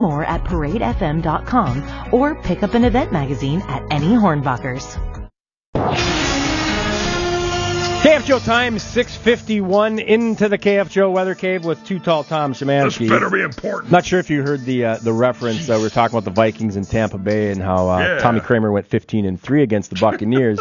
More at paradefm.com or pick up an event magazine at any Hornbachers. KFGO time, 6:51 into the KFGO Weather Cave with Too Tall Tom Szymanski. This better be important. Not sure if you heard the reference. We were talking about the Vikings in Tampa Bay and how Tommy Kramer went 15-3 against the Buccaneers.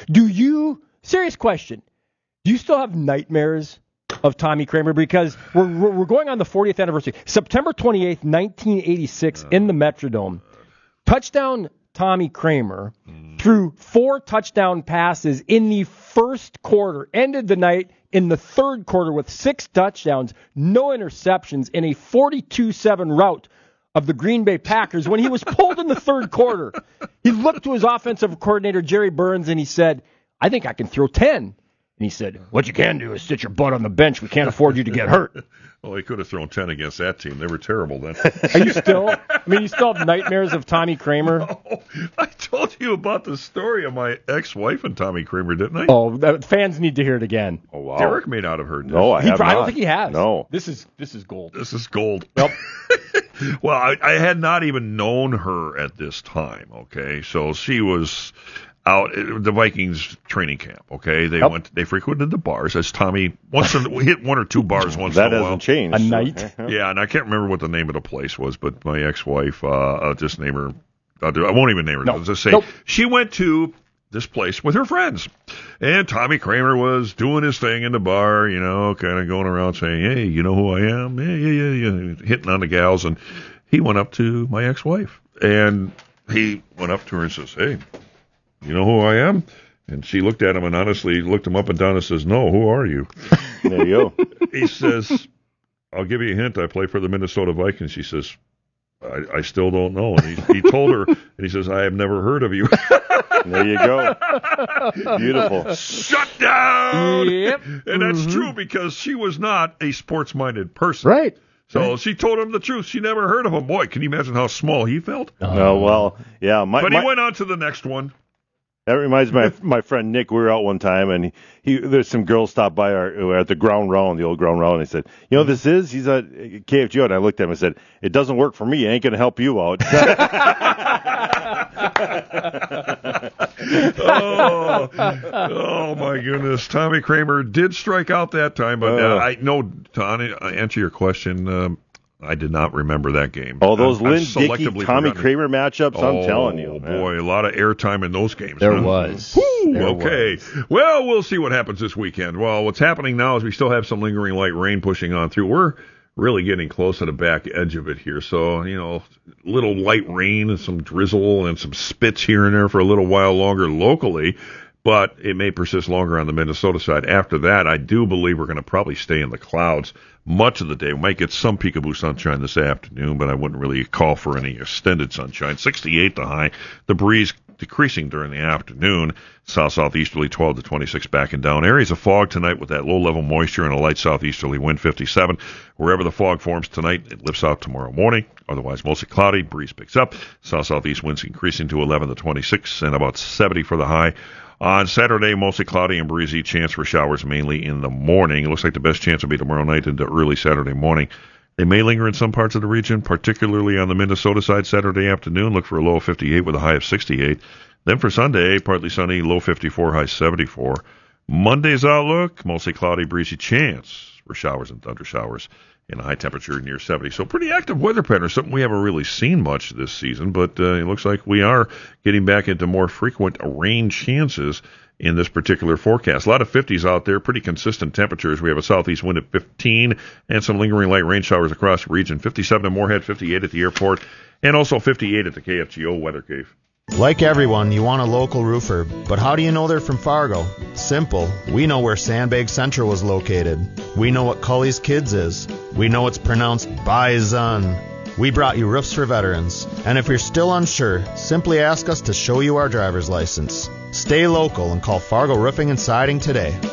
Serious question, do you still have nightmares of Tommy Kramer? Because we're going on the 40th anniversary. September 28th, 1986 in the Metrodome. Touchdown Tommy Kramer threw 4 touchdown passes in the first quarter, ended the night in the third quarter with 6 touchdowns, no interceptions in a 42-7 rout of the Green Bay Packers. When he was pulled in the third quarter, he looked to his offensive coordinator, Jerry Burns, and he said, I think I can throw 10. And he said, what you can do is sit your butt on the bench. We can't afford you to get hurt. Well, he could have thrown 10 against that team. They were terrible then. Are you still? You still have nightmares of Tommy Kramer? No, I told you about the story of my ex-wife and Tommy Kramer, didn't I? Oh, fans need to hear it again. Oh, wow. Derek may not have heard this. No, I have not. I don't think he has. No. This is gold. This is gold. Yep. Well, I had not even known her at this time, okay? So she was out at the Vikings training camp, okay? They frequented the bars as Tommy we hit 1 or 2 bars once in a while. That hasn't changed. A night. Yeah, and I can't remember what the name of the place was, but my ex-wife, I'll just name her. I won't even name her. I'll just say she went to this place with her friends, and Tommy Kramer was doing his thing in the bar, kind of going around saying, hey, you know who I am? Yeah, hitting on the gals, and he went up to my ex-wife, and he went up to her and says, hey, you know who I am? And she looked at him and honestly looked him up and down and says, no, who are you? There you go. He says, I'll give you a hint. I play for the Minnesota Vikings. She says, I still don't know. And he told her, and he says, I have never heard of you. There you go. Beautiful. Shut down! Yep. And that's true because she was not a sports-minded person. Right. So she told him the truth. She never heard of him. Boy, can you imagine how small he felt? Oh, well, yeah. But he went on to the next one. That reminds me of my friend Nick. We were out one time, and there's some girls stopped by at the ground round, the old ground round, and he said, this is? He's at KFGO, and I looked at him and said, it doesn't work for me. It ain't going to help you out. Oh, my goodness. Tommy Kramer did strike out that time, but to answer your question, I did not remember that game. Oh, those Lynn Dickey, Tommy Kramer matchups, I'm telling you. Oh, boy, a lot of airtime in those games. There was. Okay. Well, we'll see what happens this weekend. Well, what's happening now is we still have some lingering light rain pushing on through. We're really getting close to the back edge of it here. So, little light rain and some drizzle and some spits here and there for a little while longer locally. But it may persist longer on the Minnesota side. After that, I do believe we're going to probably stay in the clouds much of the day. We might get some peekaboo sunshine this afternoon, but I wouldn't really call for any extended sunshine. 68 the high. The breeze decreasing during the afternoon. South-southeasterly 12 to 26 back and down. Areas of fog tonight with that low-level moisture and a light southeasterly wind 57. Wherever the fog forms tonight, it lifts out tomorrow morning. Otherwise, mostly cloudy. Breeze picks up. South-southeast winds increasing to 11 to 26 and about 70 for the high. On Saturday, mostly cloudy and breezy. Chance for showers mainly in the morning. It looks like the best chance will be tomorrow night into early Saturday morning. They may linger in some parts of the region, particularly on the Minnesota side Saturday afternoon. Look for a low of 58 with a high of 68. Then for Sunday, partly sunny, low 54, high 74. Monday's outlook, mostly cloudy, breezy. Chance for showers and thunder showers in a high temperature near 70. So pretty active weather pattern, something we haven't really seen much this season, but it looks like we are getting back into more frequent rain chances in this particular forecast. A lot of 50s out there, pretty consistent temperatures. We have a southeast wind at 15 and some lingering light rain showers across the region. 57 at Moorhead, 58 at the airport, and also 58 at the KFGO Weather Cave. Like everyone, you want a local roofer, but how do you know they're from Fargo? Simple. We know where Sandbag Central was located. We know what Cully's Kids is. We know it's pronounced Bison. We brought you Roofs for Veterans, and if you're still unsure, simply ask us to show you our driver's license. Stay local and call Fargo Roofing and Siding today.